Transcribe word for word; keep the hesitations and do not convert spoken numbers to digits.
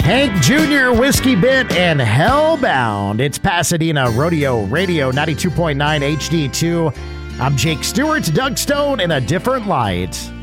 Hank Junior, Whiskey Bit, and Hellbound. It's Pasadena Rodeo Radio ninety-two point nine H D two. I'm Jake Stewart, Doug Stone in a different light.